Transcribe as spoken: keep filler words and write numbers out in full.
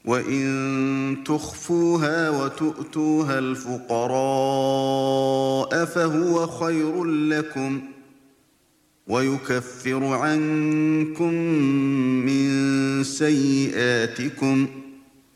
وَإِن تُخْفُوهَا وَتُؤْتُوهَا الْفُقَرَاءَ فَهُوَ خَيْرٌ لَّكُمْ وَيُكَفِّرُ عَنكُم مِّن سَيِّئَاتِكُمْ